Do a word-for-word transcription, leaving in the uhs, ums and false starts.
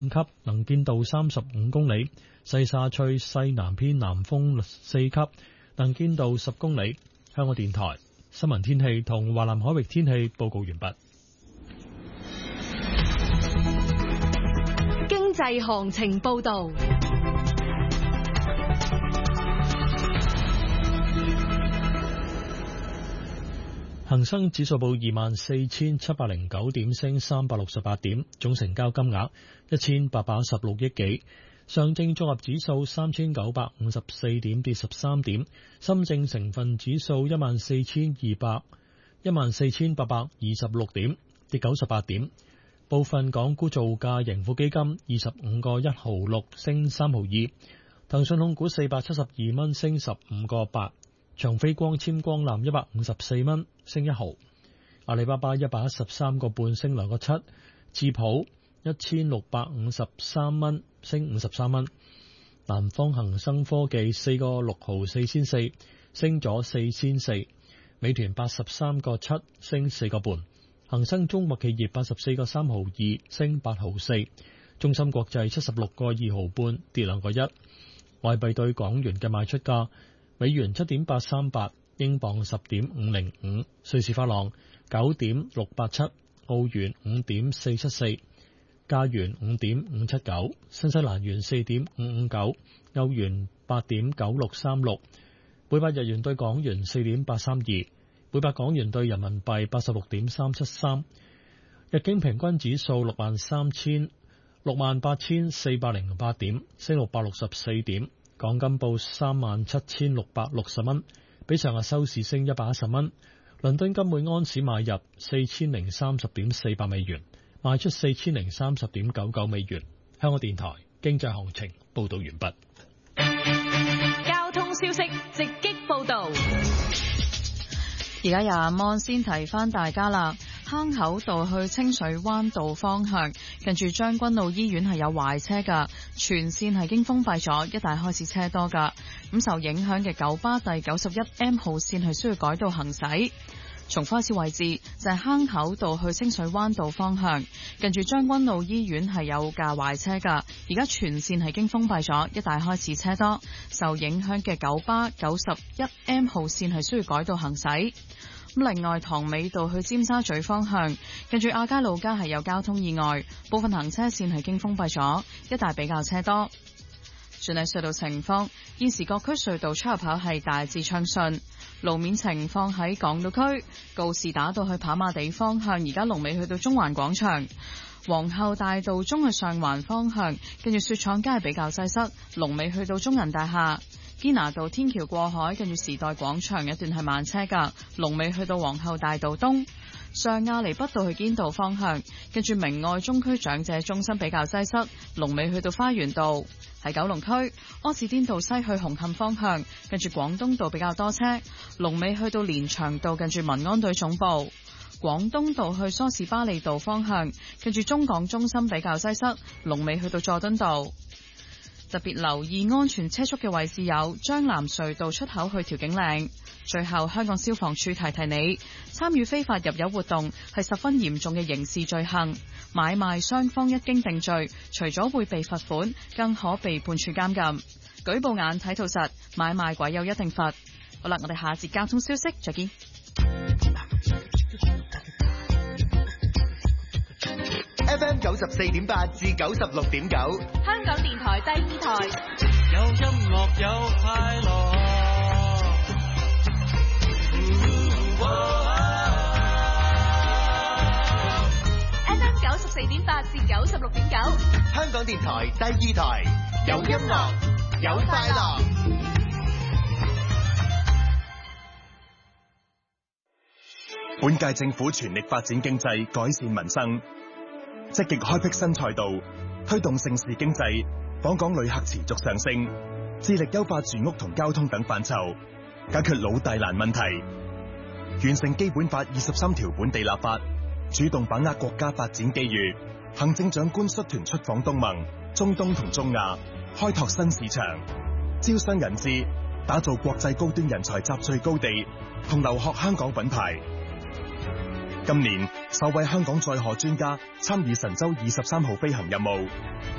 五級，能見度三十五公里；西沙吹西南偏南風四級，能見度十公里。香港電台新聞天氣同華南海域天氣報告完畢。 經濟行情報道。 恒生指數報二萬四千七百零九點，升三百六十八點，總成交金額一千八百一十六億幾。上證綜合指數三千九百五十四點，跌十三點。深證成分指數一萬四千二百一萬四千八百二十六點，跌九十八點。部分港股造價，盈富基金二十五個一毫六，升三毫二。騰訊控股四百七十二蚊，升十五個八。長飛光纖光纜一百五十四蚊，升一毫。阿里巴巴一百一十三個半，升兩個七。智普一千六百五十三蚊，升五十三蚊。南方恒生科技四個六毫四千四，升咗四千四。美團八十三個七，升四個半。恒生中國企業八十四個三毫二，升八毫四。中芯國際七十六個二毫半，跌兩個一。外幣對港元嘅賣出價。美元七點八三八，英鎊十點五零五，瑞士法郎九點六八七，澳元五點四七四，加元五點五七九，新西蘭元四點五五九，歐元八點九六三六，每百日元對港元四點八三二，每百港元對人民幣八十六點三七三。日經平均指數六萬三千六萬八千四百零八點，升六百六十四點。港金報三萬七千六百六十蚊，比上日收市升一百一十蚊。倫敦金每安士買入四千零三十點四百美元，賣出四千零三十點九九美元。香港電台經濟行情報道完畢。 交通消息直擊報道。 而家廿蚊先提翻大家啦。坑口道去清水灣道方向，近住將軍澳醫院係有壞車噶，全線係經封閉咗，一帶開始車多噶。咁受影響嘅九巴第九十一 M 號線係需要改道行駛。重複一次位置就係、是、坑口道去清水灣道方向，近住將軍澳醫院係有架壞車噶，而家全線係經封閉咗，一帶開始車多。受影響嘅九巴九十一 M 號線係需要改道行駛。咁另外，塘尾道去尖沙咀方向，近住亞皆老街係有交通意外，部分行車線係經封閉咗，一帶比較車多。轉嚟隧道情況，現時各區隧道出入口係大致暢順。路面情況喺港島區，告士打道去跑馬地方向，而家龍尾去到中環廣場；皇后大道中去上環方向，跟住雪廠街係比較擠塞，龍尾去到中銀大廈。堅拿道天橋過海，跟住時代廣場一段係慢車噶，龍尾去到皇后大道東。上亞厘畢道去堅道方向，跟住明愛中區長者中心比較擠塞，龍尾去到花園道。喺九龍區，柯士甸道西去紅磡方向，跟住廣東道比較多車，龍尾去到連翔道近住民安隊總部。廣東道去梳士巴利道方向，跟住中港中心比較擠塞，龍尾去到佐敦道。特別留意安全車速嘅位置有將藍隧道出口去調景嶺。最後，香港消防處提提你，參與非法入油活動係十分嚴重嘅刑事罪行，買賣雙方一經定罪，除咗會被罰款，更可被判處監禁。舉報眼睇到實，買賣鬼有一定罰。好啦，我哋下節交通消息再見。 F M 九十四點八至九十六點九， 香港電台第二台。 有音樂有快樂。 F M 九十四點八至九十六點九， 香港電台第二台，有音樂有快樂。 本屆政府全力發展經濟，改善民生。積極開闢新賽道，推動盛事經濟，訪港旅客持續上升，致力優化住屋同交通等範疇，解決老大難問題，完成基本法二十三條本地立法，主動把握國家發展機遇。行政長官率團出訪東盟、中東同中亞，開拓新市場，招商引資，打造國際高端人才集聚高地，同留學香港品牌。今年首位香港載荷專家參與神舟二十三號飛行任務。